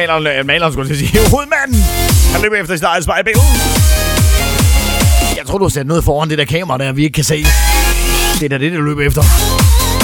maleren skulle jeg sige. Hovedmanden! Han løber efter sit eget spejlbillede. Jeg tror, du har sat noget foran det der kamera der, vi ikke kan se. Det er da det, der løber efter.